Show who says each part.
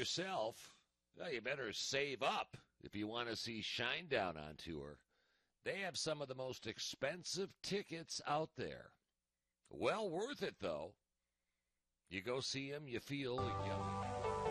Speaker 1: yourself, well, you better save up if you want to see Shinedown on tour. They have some of the most expensive tickets out there. Well worth it, though. You go see them, you feel young.